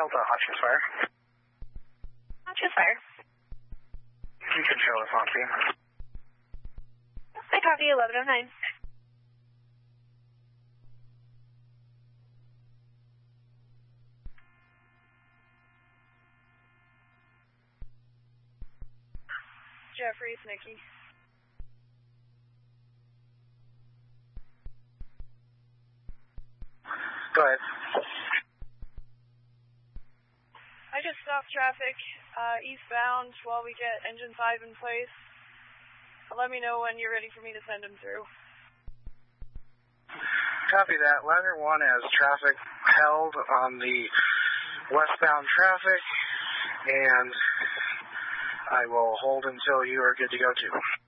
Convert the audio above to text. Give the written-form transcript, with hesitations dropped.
Delta, Hotchkiss Fire. Hotchkiss Fire. You can show us on scene. I copy 1109. Jeffrey, it's Nikki. Go ahead. I just stopped traffic eastbound while we get engine 5 in place. Let me know when you're ready for me to send him through. Copy that. Ladder 1 has traffic held on the westbound traffic, and I will hold until you are good to go too.